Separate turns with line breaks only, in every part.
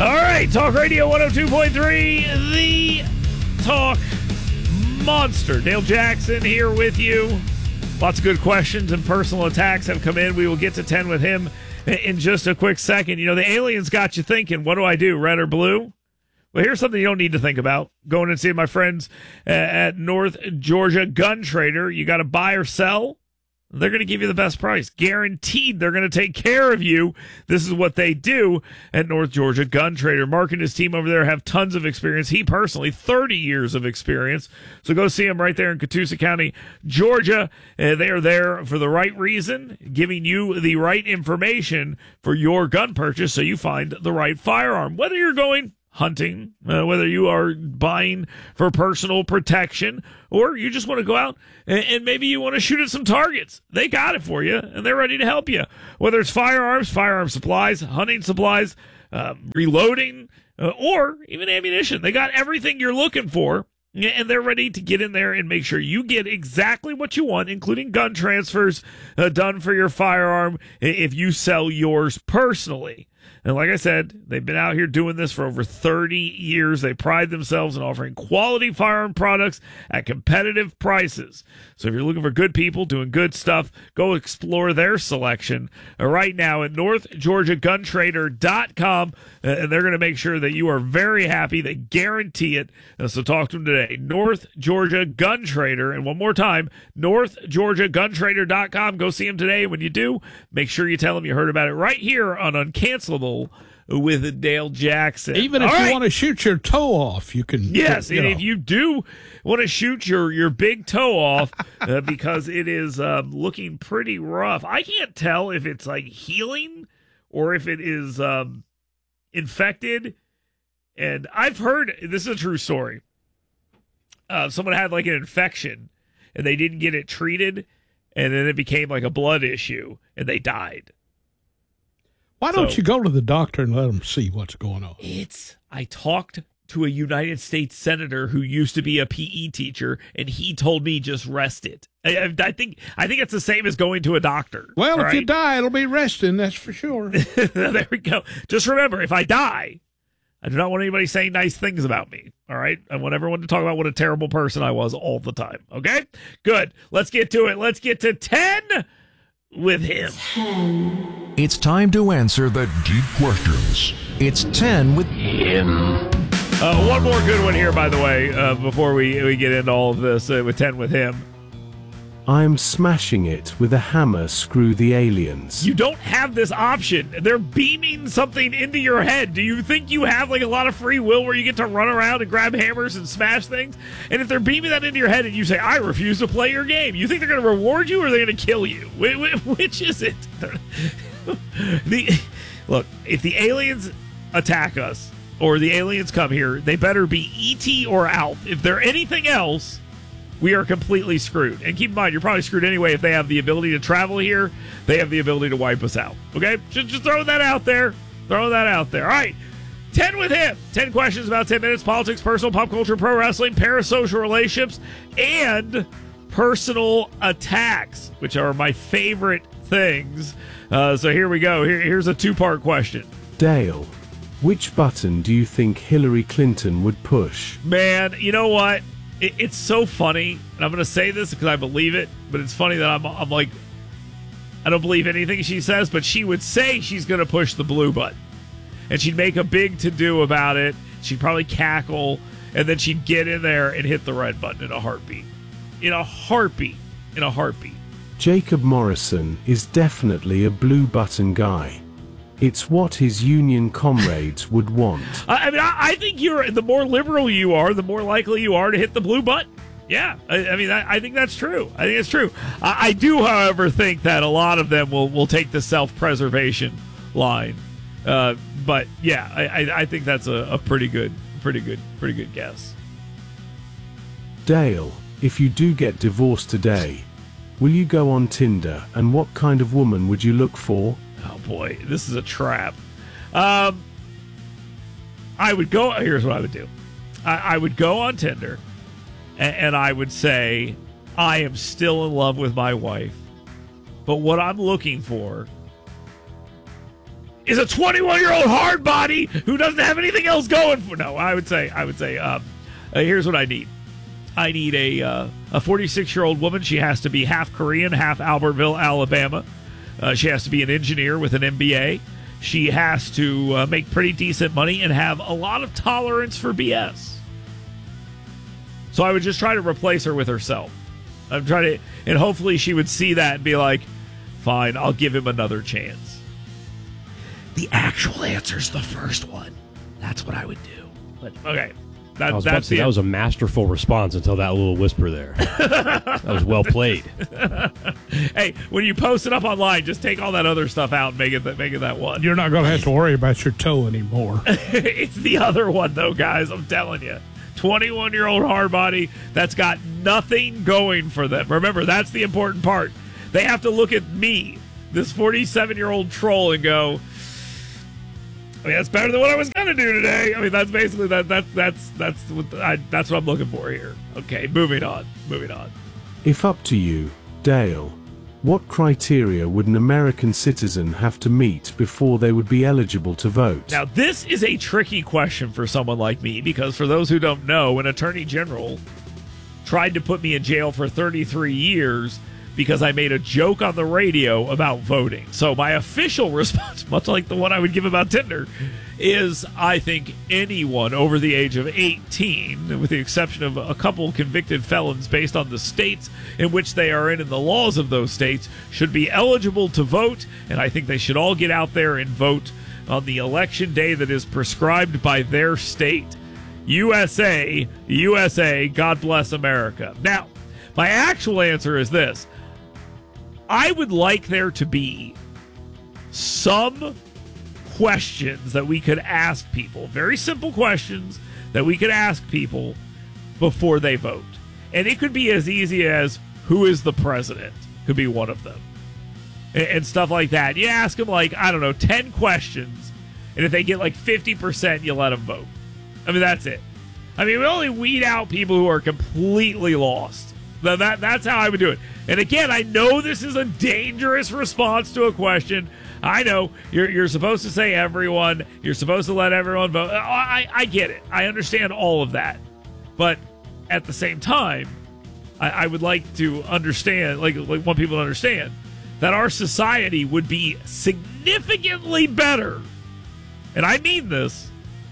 All right, Talk Radio 102.3, the Talk Monster. Dale Jackson here with you. Lots of good questions and personal attacks have come in. We will get to 10 with him in just a quick second. You know, the aliens got you thinking, what do I do, red or blue? Well, here's something you don't need to think about. Going and seeing my friends at North Georgia Gun Trader. You got to buy or sell. They're going to give you the best price. Guaranteed they're going to take care of you. This is what they do at North Georgia Gun Trader. Mark and his team over there have tons of experience. He personally, 30 years of experience. So go see him right there in Catoosa County, Georgia. They are there for the right reason, giving you the right information for your gun purchase so you find the right firearm. Whether you're going hunting, whether you are buying for personal protection, or you just want to go out and maybe you want to shoot at some targets. They got it for you, and they're ready to help you. Whether it's firearms, firearm supplies, hunting supplies, reloading, or even ammunition. They got everything you're looking for, and they're ready to get in there and make sure you get exactly what you want, including gun transfers done for your firearm if you sell yours personally. And like I said, they've been out here doing this for over 30 years. They pride themselves in offering quality firearm products at competitive prices. So if you're looking for good people doing good stuff, go explore their selection right now at NorthGeorgiaGunTrader.com. And they're going to make sure that you are very happy. They guarantee it. So talk to them today. North Georgia Gun Trader. And one more time, NorthGeorgiaGunTrader.com. Go see them today. And when you do, make sure you tell them you heard about it right here on Uncancelable with Dale Jackson.
Even if you want to shoot your toe off, you can.
Yes, and if you do want to shoot your big toe off because it is looking pretty rough. I can't tell if it's like healing or if it is infected. And I've heard, this is a true story, someone had like an infection and they didn't get it treated, and then it became like a blood issue and they died.
Why don't you go to the doctor and let them see what's going on?
I talked to a United States senator who used to be a PE teacher, and he told me just rest it. I think it's the same as going to a doctor.
Well,
right?
If you die, it'll be resting, that's for sure.
There we go. Just remember, if I die, I do not want anybody saying nice things about me. All right? I want everyone to talk about what a terrible person I was all the time. Okay? Good. Let's get to it. Let's get to 10 with him.
10. It's time to answer the deep questions. It's 10 with him.
One more good one here, by the way, before we get into all of this with 10 with him.
I'm smashing it with a hammer, screw the aliens.
You don't have this option. They're beaming something into your head. Do you think you have like a lot of free will where you get to run around and grab hammers and smash things? And if they're beaming that into your head and you say, I refuse to play your game, you think they're going to reward you or they're going to kill you? Which is it? Look, if the aliens attack us or the aliens come here, they better be E.T. or Alf. If they're anything else, we are completely screwed. And keep in mind, you're probably screwed anyway if they have the ability to travel here. They have the ability to wipe us out. Okay? Just throw that out there. Throw that out there. All right. 10 with him. 10 questions about 10 minutes. Politics, personal, pop culture, pro wrestling, parasocial relationships, and personal attacks, which are my favorite things. So here we go. Here's a two-part question.
Dale, which button do you think Hillary Clinton would push?
Man, you know what? It's so funny, and I'm going to say this because I believe it, but it's funny that I'm like, I don't believe anything she says, but she would say she's going to push the blue button, and she'd make a big to-do about it. She'd probably cackle, and then she'd get in there and hit the red button in a heartbeat. In a heartbeat.
Jacob Morrison is definitely a blue button guy. It's what his union comrades would want.
I think the more liberal you are, the more likely you are to hit the blue button. Yeah, I think that's true. I think it's true. I do, however, think that a lot of them will take the self-preservation line. But yeah, I think that's a pretty good guess.
Dale, if you do get divorced today, will you go on Tinder, and what kind of woman would you look for?
Oh boy, this is a trap. I would go. Here's what I would do. I would go on Tinder, and I would say, I am still in love with my wife, but what I'm looking for is a 21-year-old hard body who doesn't have anything else going for. No, I would say, here's what I need. I need a 46-year-old woman. She has to be half Korean, half Albertville, Alabama. She has to be an engineer with an MBA. She has to make pretty decent money and have a lot of tolerance for BS. So I would just try to replace her with herself. I'm trying to, and hopefully she would see that and be like, fine, I'll give him another chance. The actual answer is the first one. That's what I would do. But okay.
That was a masterful response until that little whisper there. That was well played.
Hey, when you post it up online, just take all that other stuff out and make it that one.
You're not going to have to worry about your toe anymore.
It's the other one, though, guys. I'm telling you. 21-year-old hard body that's got nothing going for them. Remember, that's the important part. They have to look at me, this 47-year-old troll, and go, I mean, that's better than what I was going to do today. I mean, that's basically that's what I'm looking for here. Okay, moving on.
If up to you, Dale, what criteria would an American citizen have to meet before they would be eligible to vote?
Now, this is a tricky question for someone like me because for those who don't know, an attorney general tried to put me in jail for 33 years because I made a joke on the radio about voting. So my official response, much like the one I would give about Tinder, is I think anyone over the age of 18, with the exception of a couple convicted felons based on the states in which they are in and the laws of those states, should be eligible to vote, and I think they should all get out there and vote on the election day that is prescribed by their state. USA, God bless America. Now, my actual answer is this. I would like there to be some questions that we could ask people, very simple questions that we could ask people before they vote. And it could be as easy as, who is the president? Could be one of them. And stuff like that. You ask them, 10 questions, and if they get 50%, you let them vote. I mean, that's it. I mean, we only weed out people who are completely lost. That's how I would do it. And again, I know this is a dangerous response to a question. I know you're supposed to say everyone. You're supposed to let everyone vote. I get it. I understand all of that. But at the same time, I would like to understand, want people to understand, that our society would be significantly better, and I mean this,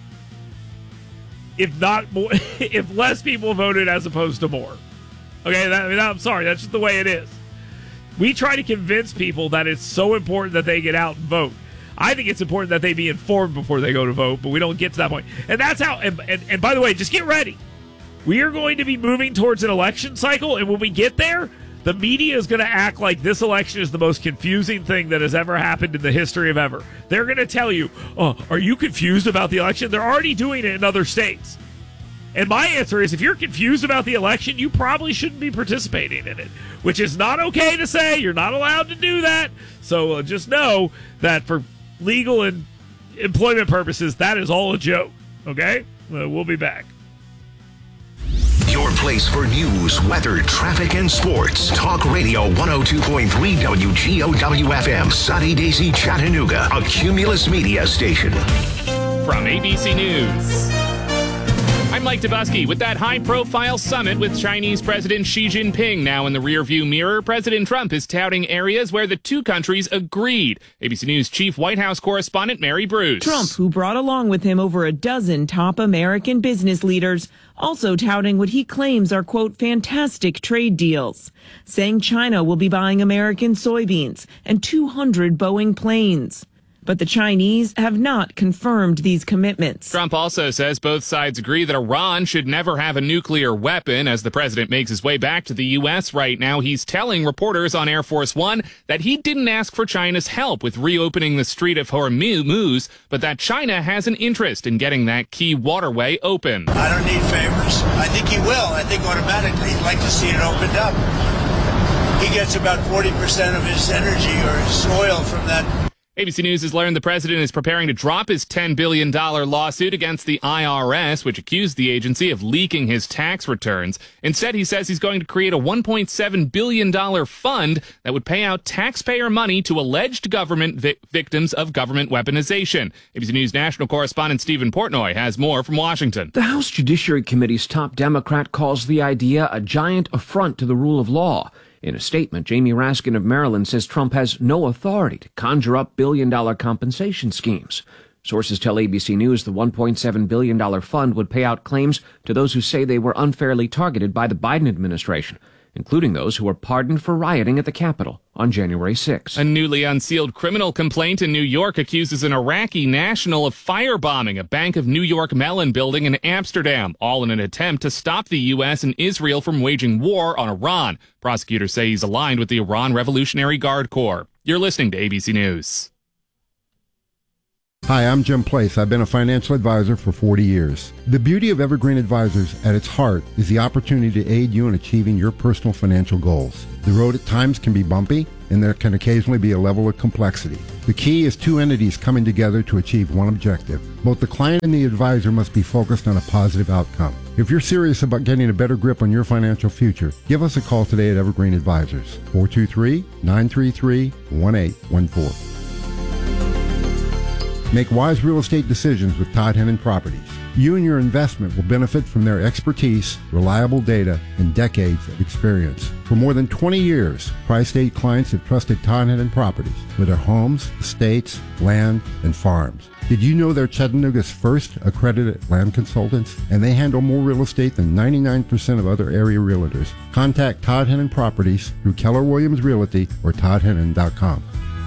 if not more, if less people voted as opposed to more. Okay, I'm sorry, that's just the way it is. We try to convince people that it's so important that they get out and vote. I think it's important that they be informed before they go to vote, but we don't get to that point. And that's how, and by the way, just get ready. We are going to be moving towards an election cycle, and when we get there, the media is going to act like this election is the most confusing thing that has ever happened in the history of ever. They're going to tell you, oh, are you confused about the election? They're already doing it in other states. And my answer is, if you're confused about the election, you probably shouldn't be participating in it, which is not okay to say. You're not allowed to do that. So just know that for legal and employment purposes, that is all a joke. Okay? We'll be back.
Your place for news, weather, traffic, and sports. Talk Radio 102.3 WGOW-FM. Sunny Daisy, Chattanooga. A Cumulus Media station.
From ABC News. I'm Mike Dubusky. With that high-profile summit with Chinese President Xi Jinping now in the rearview mirror, President Trump is touting areas where the two countries agreed. ABC News Chief White House correspondent Mary Bruce.
Trump, who brought along with him over a dozen top American business leaders, also touting what he claims are, quote, fantastic trade deals, saying China will be buying American soybeans and 200 Boeing planes. But the Chinese have not confirmed these commitments.
Trump also says both sides agree that Iran should never have a nuclear weapon. As the president makes his way back to the U.S. right now, he's telling reporters on Air Force One that he didn't ask for China's help with reopening the Strait of Hormuz, but that China has an interest in getting that key waterway open.
I don't need favors. I think he will. I think automatically he'd like to see it opened up. He gets about 40% of his energy or his oil from that.
ABC News has learned the president is preparing to drop his $10 billion lawsuit against the IRS, which accused the agency of leaking his tax returns. Instead, he says he's going to create a $1.7 billion fund that would pay out taxpayer money to alleged government victims of government weaponization. ABC News national correspondent Stephen Portnoy has more from Washington.
The House Judiciary Committee's top Democrat calls the idea a giant affront to the rule of law. In a statement, Jamie Raskin of Maryland says Trump has no authority to conjure up billion-dollar compensation schemes. Sources tell ABC News the $1.7 billion fund would pay out claims to those who say they were unfairly targeted by the Biden administration, including those who were pardoned for rioting at the Capitol on January 6.
A newly unsealed criminal complaint in New York accuses an Iraqi national of firebombing a Bank of New York Mellon building in Amsterdam, all in an attempt to stop the U.S. and Israel from waging war on Iran. Prosecutors say he's aligned with the Iran Revolutionary Guard Corps. You're listening to ABC News.
Hi, I'm Jim Place. I've been a financial advisor for 40 years. The beauty of Evergreen Advisors at its heart is the opportunity to aid you in achieving your personal financial goals. The road at times can be bumpy, and there can occasionally be a level of complexity. The key is two entities coming together to achieve one objective. Both the client and the advisor must be focused on a positive outcome. If you're serious about getting a better grip on your financial future, give us a call today at Evergreen Advisors, 423-933-1814. Make wise real estate decisions with Todd Hennon Properties. You and your investment will benefit from their expertise, reliable data, and decades of experience. For more than 20 years, Tri-State clients have trusted Todd Hennon Properties with their homes, estates, land, and farms. Did you know they're Chattanooga's first accredited land consultants? And they handle more real estate than 99% of other area realtors. Contact Todd Hennon Properties through Keller Williams Realty or toddhennon.com.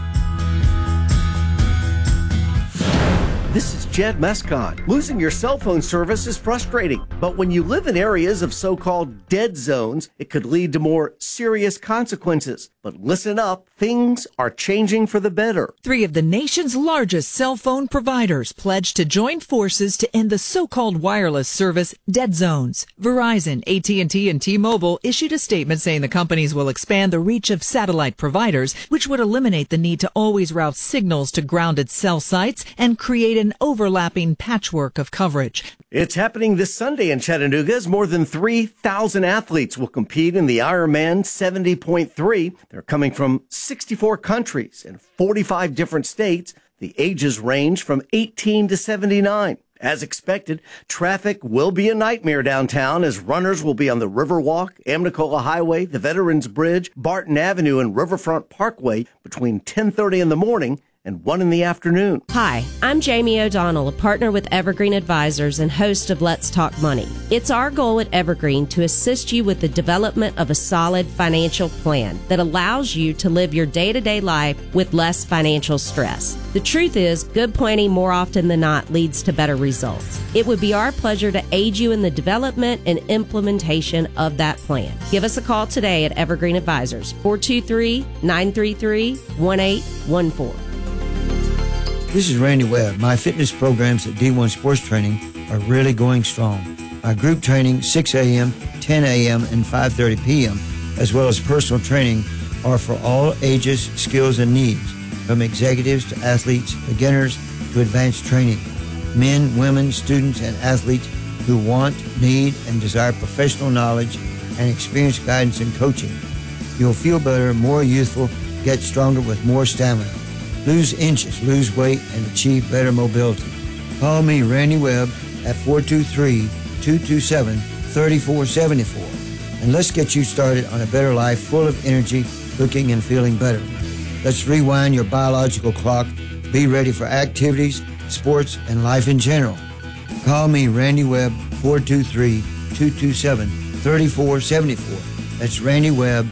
This is Jed Mescott. Losing your cell phone service is frustrating, but when you live in areas of so-called dead zones, it could lead to more serious consequences. But listen up, things are changing for the better.
3 of the nation's largest cell phone providers pledged to join forces to end the so-called wireless service dead zones. Verizon, AT&T, and T-Mobile issued a statement saying the companies will expand the reach of satellite providers, which would eliminate the need to always route signals to grounded cell sites and create an overlapping patchwork of coverage.
It's happening this Sunday in Chattanooga as more than 3,000 athletes will compete in the Ironman 70.3. They're coming from 64 countries and 45 different states. The ages range from 18 to 79. As expected, traffic will be a nightmare downtown as runners will be on the Riverwalk, Amnicola Highway, the Veterans Bridge, Barton Avenue, and Riverfront Parkway between 10:30 in the morning and 1 in the afternoon.
Hi, I'm Jamie O'Donnell, a partner with Evergreen Advisors and host of Let's Talk Money. It's our goal at Evergreen to assist you with the development of a solid financial plan that allows you to live your day-to-day life with less financial stress. The truth is, good planning more often than not leads to better results. It would be our pleasure to aid you in the development and implementation of that plan. Give us a call today at Evergreen Advisors, 423-933-1814.
This is Randy Webb. My fitness programs at D1 Sports Training are really going strong. My group training, 6 a.m., 10 a.m., and 5:30 p.m., as well as personal training, are for all ages, skills, and needs, from executives to athletes, beginners to advanced training. Men, women, students, and athletes who want, need, and desire professional knowledge and experienced guidance and coaching. You'll feel better, more youthful, get stronger with more stamina. Lose inches, lose weight, and achieve better mobility. Call me, Randy Webb, at 423-227-3474. And let's get you started on a better life full of energy, looking and feeling better. Let's rewind your biological clock. Be ready for activities, sports, and life in general. Call me, Randy Webb, 423-227-3474. That's Randy Webb,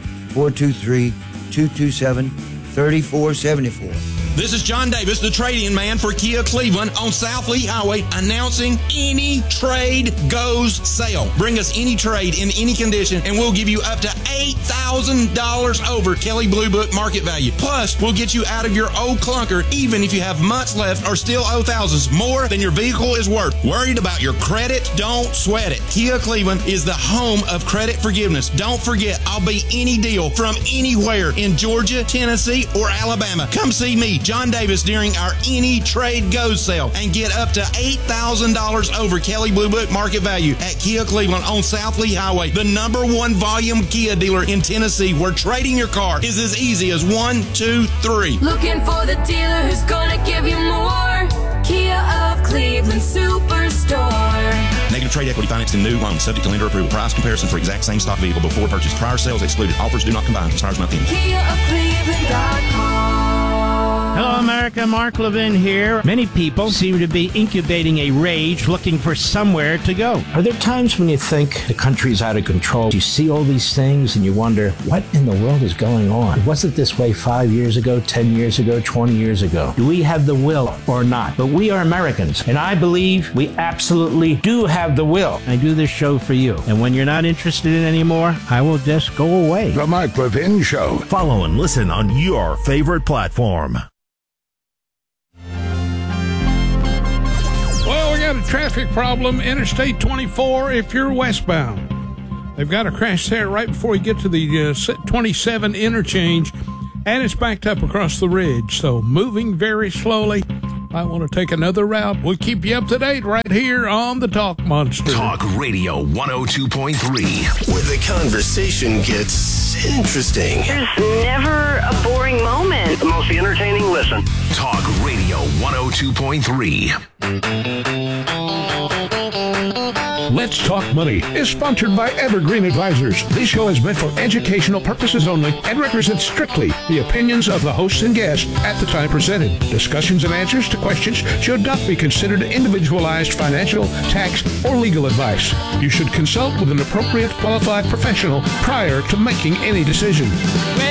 423-227-3474.
This is John Davis, the trade-in man for Kia Cleveland on South Lee Highway, announcing any trade goes sale. Bring us any trade in any condition, and we'll give you up to $8,000 over Kelley Blue Book market value. Plus, we'll get you out of your old clunker, even if you have months left or still owe thousands more than your vehicle is worth. Worried about your credit? Don't sweat it. Kia Cleveland is the home of credit forgiveness. Don't forget, I'll be any deal from anywhere in Georgia, Tennessee, or Alabama. Come see me meet John Davis during our Any Trade Goes sale and get up to $8,000 over Kelley Blue Book market value at Kia Cleveland on South Lee Highway, the #1 volume Kia dealer in Tennessee, where trading your car is as easy as 1, 2, 3.
Looking for the dealer who's gonna give you more. Kia of Cleveland Superstore.
Negative trade equity financed in new loans, subject to lender approval. Price comparison for exact same stock vehicle before purchase. Prior sales excluded. Offers do not combine. Expires month end.
KiaofCleveland.com.
Hello, America. Mark Levin here. Many people seem to be incubating a rage looking for somewhere to go. Are there times when you think the country's out of control? You see all these things and you wonder, what in the world is going on? Was it this way 5 years ago, 10 years ago, 20 years ago? Do we have the will or not? But we are Americans, and I believe we absolutely do have the will. I do this show for you. And when you're not interested in it anymore, I will just go away.
The Mark Levin Show. Follow and listen on your favorite platform.
Well, we got a traffic problem, Interstate 24, if you're westbound. They've got a crash there right before you get to the 27 interchange, and it's backed up across the ridge, so moving very slowly. Might want to take another route. We'll keep you up to date right here on the Talk Monster.
Talk Radio 102.3, where the conversation gets interesting.
There's never a boring moment.
The most entertaining listen. Talk Radio 102.3.
Let's Talk Money is sponsored by Evergreen Advisors. This show is meant for educational purposes only and represents strictly the opinions of the hosts and guests at the time presented. Discussions and answers to questions should not be considered individualized financial, tax, or legal advice. You should consult with an appropriate qualified professional prior to making any decision.